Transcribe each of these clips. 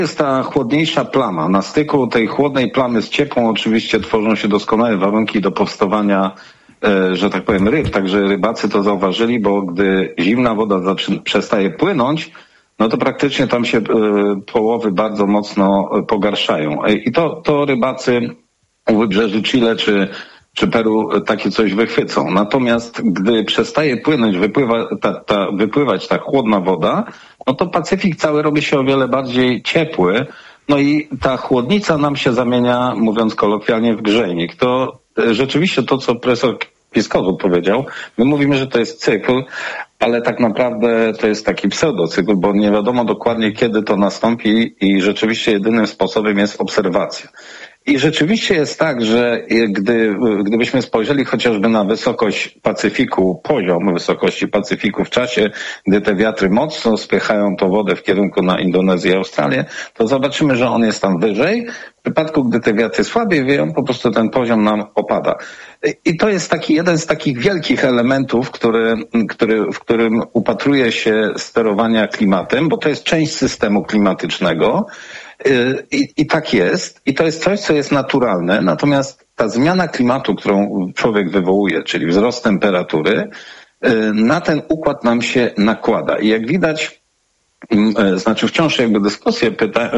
jest ta chłodniejsza plama. Na styku tej chłodnej plamy z ciepłą oczywiście tworzą się doskonałe warunki do powstawania, że tak powiem, ryb. Także rybacy to zauważyli, bo gdy zimna woda przestaje płynąć, no to praktycznie tam się połowy bardzo mocno pogarszają. I to rybacy u wybrzeży Chile czy Peru takie coś wychwycą. Natomiast gdy przestaje płynąć, wypływać ta chłodna woda, no to Pacyfik cały robi się o wiele bardziej ciepły. No i ta chłodnica nam się zamienia, mówiąc kolokwialnie, w grzejnik. To rzeczywiście to, co profesor Piskozub powiedział, my mówimy, że to jest cykl, ale tak naprawdę to jest taki pseudocykl, bo nie wiadomo dokładnie, kiedy to nastąpi i rzeczywiście jedynym sposobem jest obserwacja. I rzeczywiście jest tak, że gdybyśmy spojrzeli chociażby na wysokość Pacyfiku, poziom wysokości Pacyfiku w czasie, gdy te wiatry mocno spychają tą wodę w kierunku na Indonezję i Australię, to zobaczymy, że on jest tam wyżej. W przypadku, gdy te wiatry słabiej wieją, po prostu ten poziom nam opada. I to jest jeden z takich wielkich elementów, w którym upatruje się sterowania klimatem, bo to jest część systemu klimatycznego. I tak jest. I to jest coś, co jest naturalne. Natomiast ta zmiana klimatu, którą człowiek wywołuje, czyli wzrost temperatury, na ten układ nam się nakłada. I jak widać, znaczy wciąż jakby dyskusje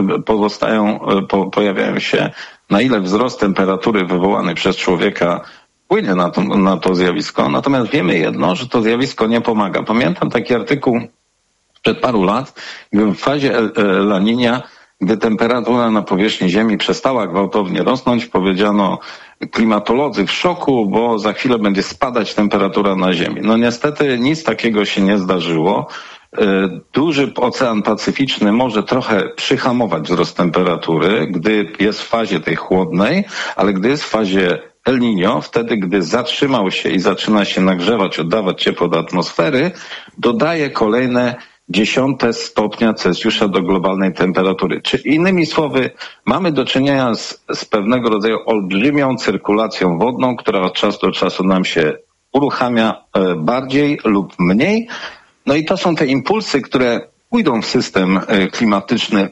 pojawiają się, na ile wzrost temperatury wywołany przez człowieka wpłynie na to zjawisko. Natomiast wiemy jedno, że to zjawisko nie pomaga. Pamiętam taki artykuł sprzed paru lat, w fazie La Niña, gdy temperatura na powierzchni Ziemi przestała gwałtownie rosnąć, powiedziano klimatolodzy w szoku, bo za chwilę będzie spadać temperatura na Ziemi. No niestety nic takiego się nie zdarzyło. Duży Ocean Pacyficzny może trochę przyhamować wzrost temperatury, gdy jest w fazie tej chłodnej, ale gdy jest w fazie El Niño, wtedy gdy zatrzymał się i zaczyna się nagrzewać, oddawać ciepło do atmosfery, dodaje kolejne 0,1 stopnia Celsjusza do globalnej temperatury. Czy innymi słowy, mamy do czynienia z pewnego rodzaju olbrzymią cyrkulacją wodną, która od czasu do czasu nam się uruchamia bardziej lub mniej. No i to są te impulsy, które pójdą w system klimatyczny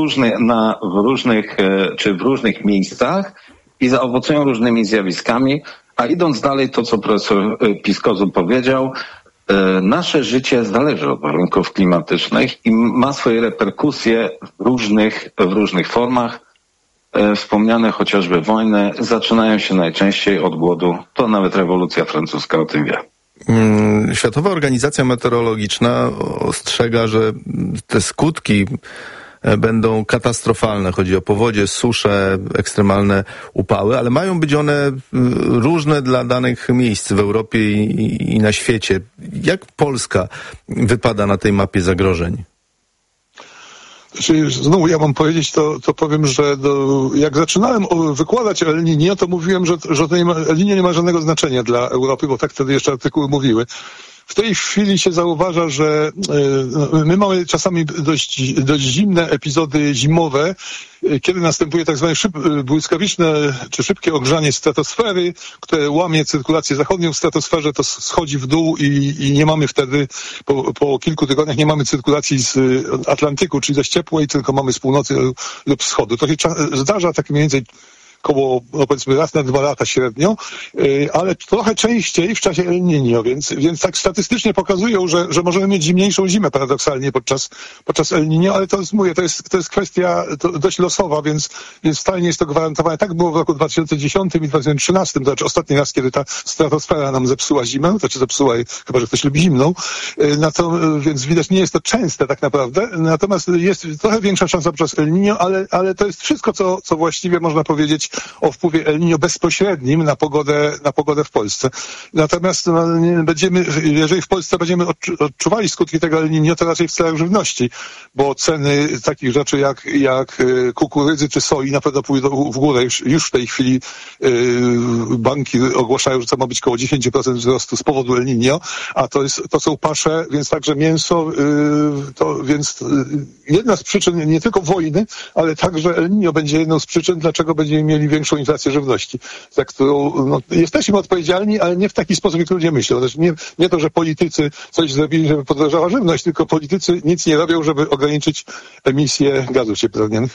w różnych miejscach i zaowocują różnymi zjawiskami. A idąc dalej, to co profesor Piskozub powiedział, nasze życie zależy od warunków klimatycznych i ma swoje reperkusje w różnych formach. Wspomniane chociażby wojny zaczynają się najczęściej od głodu. To nawet rewolucja francuska o tym wie. Światowa Organizacja Meteorologiczna ostrzega, że te skutki będą katastrofalne. Chodzi o powodzie, susze, ekstremalne upały, ale mają być one różne dla danych miejsc w Europie i na świecie. Jak Polska wypada na tej mapie zagrożeń? Znowu ja mam powiedzieć, to powiem, że jak zaczynałem wykładać o El Niño, to mówiłem, że El Niño nie ma żadnego znaczenia dla Europy, bo tak wtedy jeszcze artykuły mówiły. W tej chwili się zauważa, że my mamy czasami dość zimne epizody zimowe, kiedy następuje tak zwane błyskawiczne czy szybkie ogrzanie stratosfery, które łamie cyrkulację zachodnią w stratosferze, to schodzi w dół i nie mamy wtedy, po kilku tygodniach nie mamy cyrkulacji z Atlantyku, czyli dość ciepłej, tylko mamy z północy lub wschodu. To się zdarza tak mniej więcej około, powiedzmy, raz na 2 lata średnio, ale trochę częściej w czasie El Niño, więc tak statystycznie pokazują, że możemy mieć zimniejszą zimę paradoksalnie podczas El Niño, ale to jest kwestia dość losowa, więc wcale nie jest to gwarantowane. Tak było w roku 2010 i 2013, to znaczy ostatni raz, kiedy ta stratosfera nam zepsuła zimę, zepsuła jej, chyba że ktoś lubi zimną, więc widać, nie jest to częste tak naprawdę, natomiast jest trochę większa szansa podczas El Niño, ale to jest wszystko, co właściwie można powiedzieć o wpływie El Niño bezpośrednim na pogodę w Polsce. Natomiast jeżeli w Polsce będziemy odczuwali skutki tego El Niño, to raczej w celach żywności, bo ceny takich rzeczy jak kukurydzy czy soi na pewno pójdą w górę. Już w tej chwili banki ogłaszają, że to ma być około 10% wzrostu z powodu El Niño, a to są pasze, więc także mięso, więc jedna z przyczyn nie tylko wojny, ale także El Niño będzie jedną z przyczyn, dlaczego będziemy mieli mieli większą inflację żywności, za którą jesteśmy odpowiedzialni, ale nie w taki sposób, jak ludzie myślą. Znaczy nie to, że politycy coś zrobili, żeby podrożała żywność, tylko politycy nic nie robią, żeby ograniczyć emisję gazów cieplarnianych.